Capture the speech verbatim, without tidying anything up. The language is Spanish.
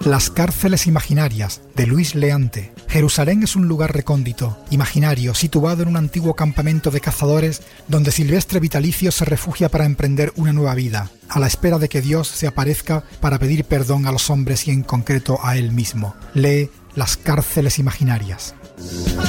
Las cárceles imaginarias, de Luis Leante. Jerusalén es un lugar recóndito, imaginario, situado en un antiguo campamento de cazadores donde Silvestre Vitalicio se refugia para emprender una nueva vida, a la espera de que Dios se aparezca para pedir perdón a los hombres y en concreto a él mismo. Lee Las cárceles imaginarias.